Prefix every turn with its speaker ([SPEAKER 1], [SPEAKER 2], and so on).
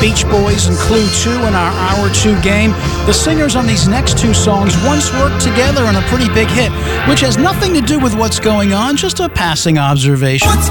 [SPEAKER 1] Beach Boys and Clue 2 in our Hour 2 game. The singers on these next two songs once worked together on a pretty big hit, which has nothing to do with what's going on, just a passing observation.
[SPEAKER 2] What's